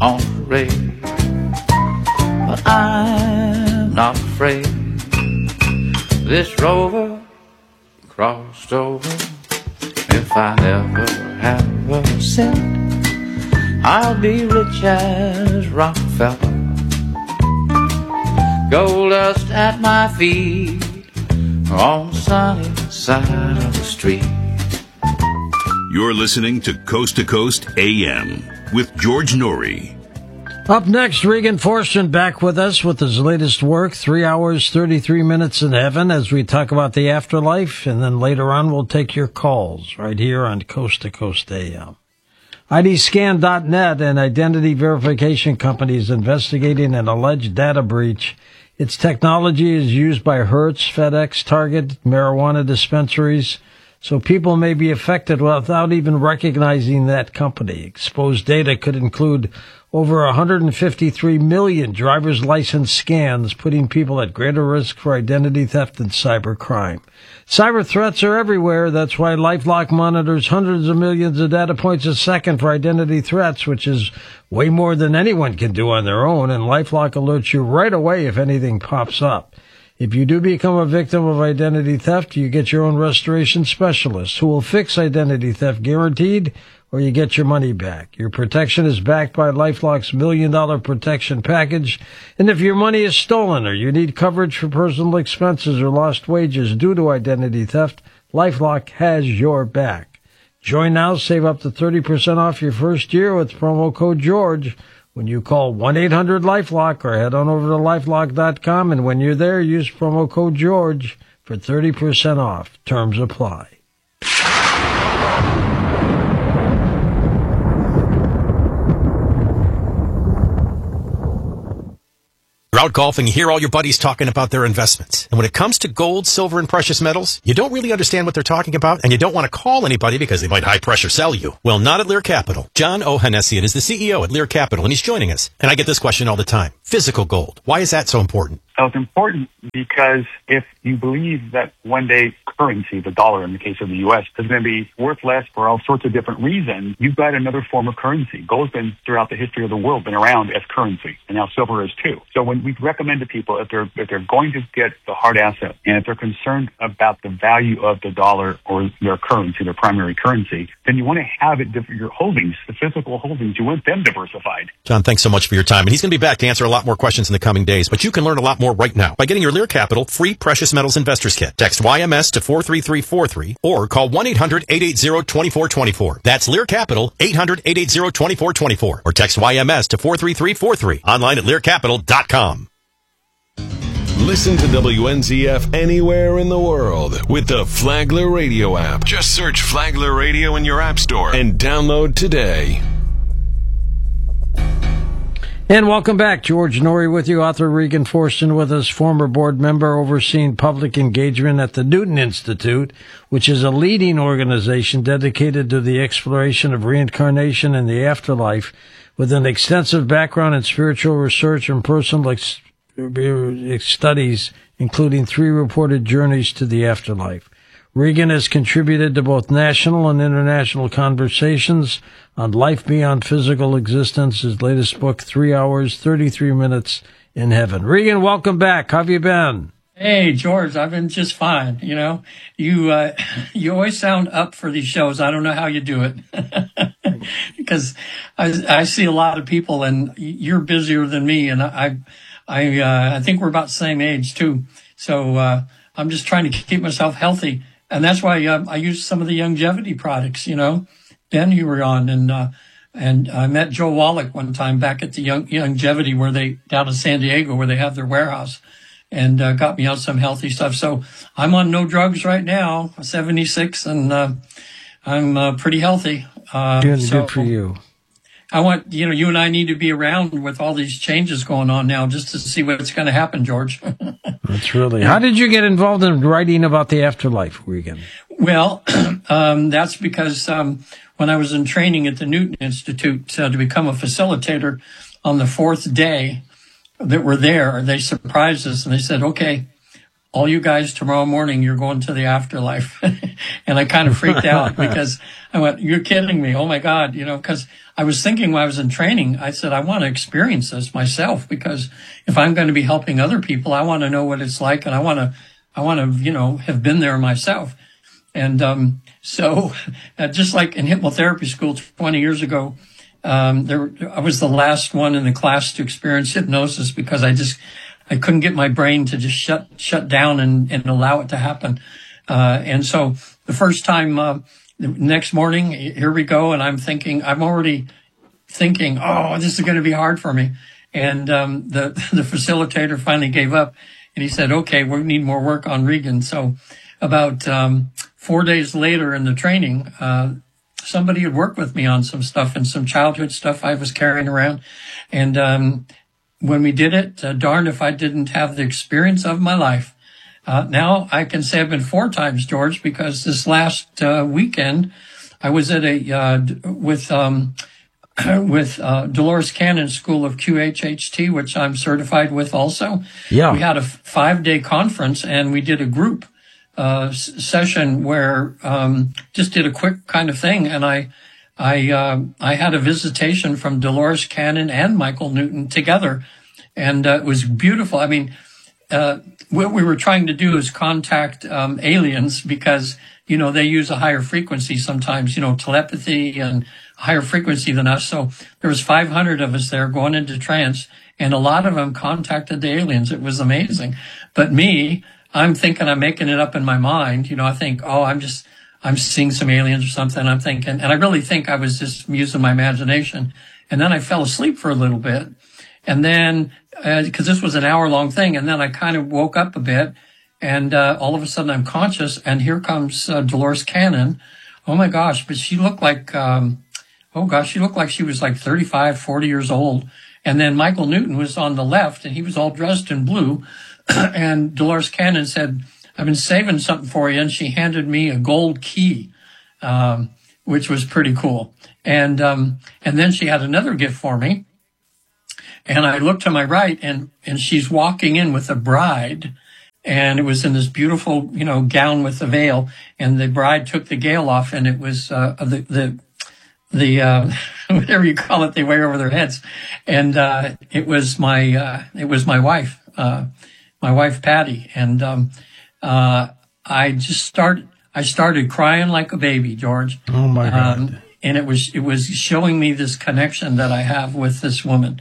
on parade. But I'm not afraid. This rover crossed over. If I never have a cent, I'll be rich as Rockefeller. Gold dust at my feet on the sunny side of the street. You're listening to Coast AM with George Noory. Up next, Regan Forstchen back with us with his latest work, 3 hours, 33 minutes in heaven, as we talk about the afterlife. And then later on, we'll take your calls right here on Coast AM. IDScan.net, an identity verification company, is investigating an alleged data breach. Its technology is used by Hertz, FedEx, Target, marijuana dispensaries, so people may be affected without even recognizing that company. Exposed data could include over 153 million driver's license scans, putting people at greater risk for identity theft and cybercrime. Cyber threats are everywhere. That's why LifeLock monitors hundreds of millions of data points a second for identity threats, which is way more than anyone can do on their own, and LifeLock alerts you right away if anything pops up. If you do become a victim of identity theft, you get your own restoration specialist who will fix identity theft guaranteed, or you get your money back. Your protection is backed by LifeLock's $1 Million Protection Package, and if your money is stolen or you need coverage for personal expenses or lost wages due to identity theft, LifeLock has your back. Join now, save up to 30% off your first year with promo code GEORGE when you call 1-800-LifeLock or head on over to LifeLock.com, and when you're there, use promo code GEORGE for 30% off. Terms apply. You're out golfing, you hear all your buddies talking about their investments. And when it comes to gold, silver, and precious metals, you don't really understand what they're talking about, and you don't want to call anybody because they might high-pressure sell you. Well, not at Lear Capital. John Ohanessian is the CEO at Lear Capital, and he's joining us. And I get this question all the time. Physical gold. Why is that so important? Well, it's important because if you believe that one day currency, the dollar in the case of the U.S., is going to be worth less for all sorts of different reasons, you've got another form of currency. Gold's been, throughout the history of the world, been around as currency, and now silver is too. So when we recommend to people, if they're going to get the hard asset, and if they're concerned about the value of the dollar or their currency, their primary currency, then you want to have it, your holdings, the physical holdings, you want them diversified. John, thanks so much for your time. And he's going to be back to answer a lot more questions in the coming days, but you can learn a lot more right now by getting your Lear Capital free Precious Metals Investors Kit. Text YMS to 43343 or call 1-800-880-2424. That's Lear Capital, 800-880-2424. Or text YMS to 43343. Online at learcapital.com. Listen to WNZF anywhere in the world with the Flagler Radio app. Just search Flagler Radio in your app store and download today. And welcome back. George Noory with you, author Regan Forstchen with us, former board member overseeing public engagement at the Newton Institute, which is a leading organization dedicated to the exploration of reincarnation and the afterlife, with an extensive background in spiritual research and personal studies, including 3 reported journeys to the afterlife. Regan has contributed to both national and international conversations on life beyond physical existence. His latest book, 3 hours, 33 minutes in heaven. Regan, welcome back. How have you been? Hey, George, I've been just fine. You know, you always sound up for these shows. I don't know how you do it because I see a lot of people and you're busier than me. And I think we're about the same age too. So, I'm just trying to keep myself healthy. And that's why I use some of the longevity products, you know. Ben, you were on, and I met Joe Wallach one time back at the longevity down in San Diego where they have their warehouse, and got me on some healthy stuff. So I'm on no drugs right now, 76, and I'm pretty healthy. Good for you. I want, you and I need to be around with all these changes going on now just to see what's going to happen, George. That's really... How did you get involved in writing about the afterlife, Regan? Well, that's because when I was in training at the Newton Institute to become a facilitator on the 4th day that we're there, they surprised us and they said, okay, all you guys tomorrow morning, you're going to the afterlife. And I kind of freaked out because I went, you're kidding me. Oh my God. Cause I was thinking when I was in training, I said, I want to experience this myself, because if I'm going to be helping other people, I want to know what it's like. And I want to, have been there myself. And, so just like in hypnotherapy school 20 years ago, I was the last one in the class to experience hypnosis because I couldn't get my brain to just shut down and allow it to happen. And so the first time, the next morning, here we go. And I'm already thinking, oh, this is going to be hard for me. And, the facilitator finally gave up and he said, okay, we need more work on Regan. So about, 4 days later in the training, somebody had worked with me on some stuff and some childhood stuff I was carrying around. And, when we did it, darned if I didn't have the experience of my life. Now I can say I've been 4 times, George, because this last weekend I was at with Dolores Cannon School of QHHT, which I'm certified with also. Yeah. We had a 5-day conference and we did a group session where just did a quick kind of thing, and I had a visitation from Dolores Cannon and Michael Newton together, and it was beautiful. I mean, what we were trying to do is contact aliens because, they use a higher frequency sometimes, telepathy and higher frequency than us. So there was 500 of us there going into trance, and a lot of them contacted the aliens. It was amazing. But me, I'm thinking I'm making it up in my mind. I think, I'm seeing some aliens or something. I'm thinking, and I really think I was just using my imagination. And then I fell asleep for a little bit. And then, cause this was an hour-long thing. And then I kind of woke up a bit and, all of a sudden I'm conscious and here comes, Dolores Cannon. Oh my gosh. But she looked like, she looked like she was like 35, 40 years old. And then Michael Newton was on the left and he was all dressed in blue. And Dolores Cannon said, I've been saving something for you. And she handed me a gold key, which was pretty cool. And then she had another gift for me. And I looked to my right and she's walking in with a bride. And it was in this beautiful, gown with the veil. And the bride took the veil off and it was, the whatever you call it, they wear over their heads. And, it was my wife, my wife, Patty. And, I started crying like a baby, George. Oh my God. And it was showing me this connection that I have with this woman.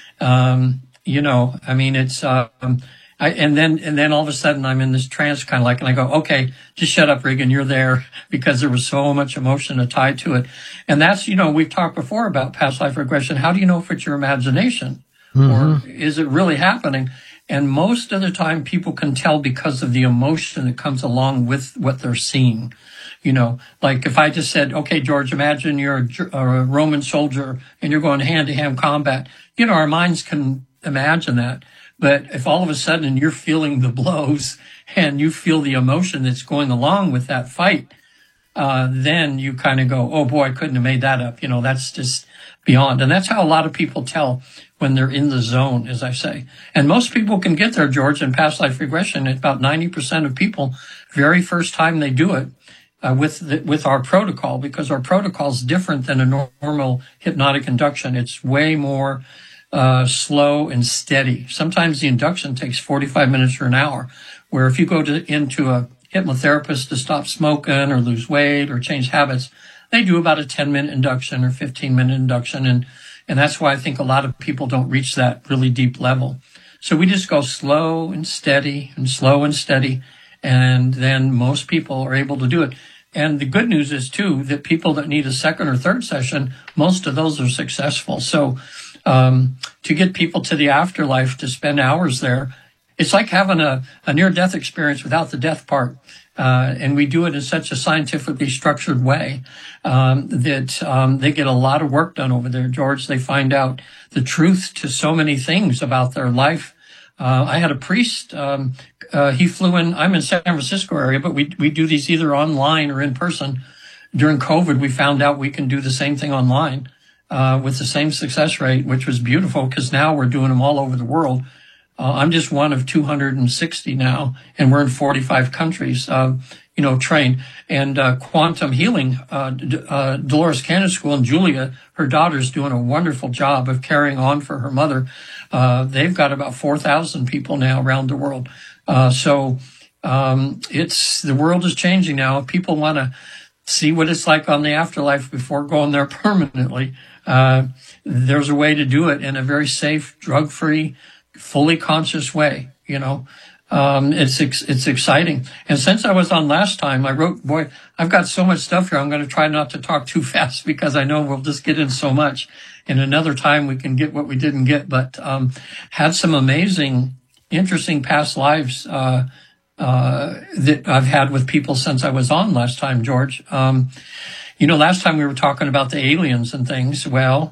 It's, and then all of a sudden I'm in this trance kind of like, and I go, okay, just shut up, Regan, you're there, because there was so much emotion tied to it. And that's, we've talked before about past life regression. How do you know if it's your imagination or is it really happening? And most of the time people can tell because of the emotion that comes along with what they're seeing. Like if I just said, okay, George, imagine you're a Roman soldier and you're going hand-to-hand combat. Our minds can imagine that. But if all of a sudden you're feeling the blows and you feel the emotion that's going along with that fight, then you kind of go, oh boy, I couldn't have made that up. That's just beyond. And that's how a lot of people tell when they're in the zone, as I say. And most people can get there, George, in past life regression. It's about 90% of people, very first time they do it, with our protocol, because our protocol is different than a normal hypnotic induction. It's way more, slow and steady. Sometimes the induction takes 45 minutes or an hour, where if you go into a hypnotherapist to stop smoking or lose weight or change habits, they do about a 10-minute induction or 15-minute induction. And that's why I think a lot of people don't reach that really deep level. So we just go slow and steady and slow and steady. And then most people are able to do it. And the good news is too, that people that need a second or third session, most of those are successful. So, to get people to the afterlife, to spend hours there, it's like having a near-death experience without the death part. And we do it in such a scientifically structured way, that, they get a lot of work done over there, George. They find out the truth to so many things about their life. I had a priest, he flew in, I'm in San Francisco area, but we do these either online or in person. During COVID, we found out we can do the same thing online, with the same success rate, which was beautiful because now we're doing them all over the world. I'm just one of 260 now, and we're in 45 countries, trained. And quantum healing, Dolores Cannon School, and Julia, her daughter's doing a wonderful job of carrying on for her mother. They've got about 4,000 people now around the world. The world is changing now. People want to see what it's like on the afterlife before going there permanently. There's a way to do it in a very safe, drug-free, fully conscious way, It's exciting. And since I was on last time, I wrote, boy, I've got so much stuff here. I'm going to try not to talk too fast because I know we'll just get in so much. And another time we can get what we didn't get, but had some amazing, interesting past lives that I've had with people since I was on last time, George. Last time we were talking about the aliens and things. Well,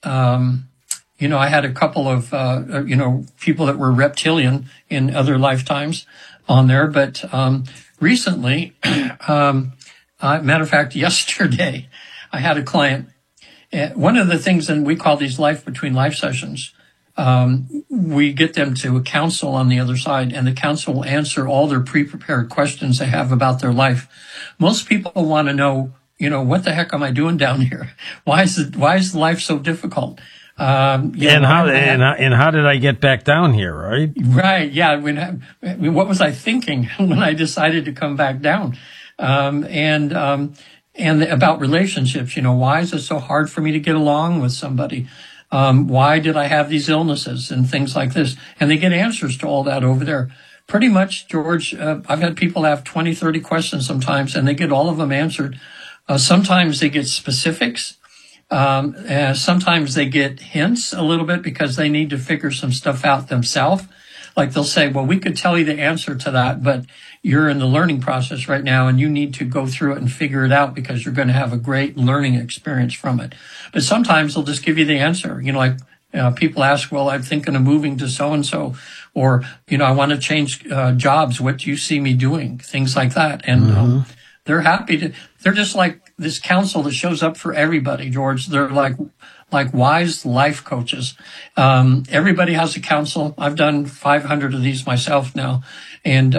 I had a couple of, people that were reptilian in other lifetimes on there. But recently, matter of fact, yesterday, I had a client. One of the things, and we call these life between life sessions, we get them to a counsel on the other side, and the counsel will answer all their pre-prepared questions they have about their life. Most people want to know, what the heck am I doing down here? Why is life so difficult? How did I get back down here? Right. Right. Yeah. What was I thinking when I decided to come back down? And about relationships, why is it so hard for me to get along with somebody? Why did I have these illnesses and things like this? And they get answers to all that over there. Pretty much, George, I've had people have 20, 30 questions sometimes, and they get all of them answered. Sometimes they get specifics. Sometimes they get hints a little bit because they need to figure some stuff out themselves. Like they'll say, well, we could tell you the answer to that, but you're in the learning process right now and you need to go through it and figure it out because you're going to have a great learning experience from it. But sometimes they'll just give you the answer. People ask, well, I'm thinking of moving to so-and-so, or, I want to change jobs. What do you see me doing? Things like that. And they're happy to, they're just like this counsel that shows up for everybody, George. They're like wise life coaches. Everybody has a counsel. I've done 500 of these myself now. And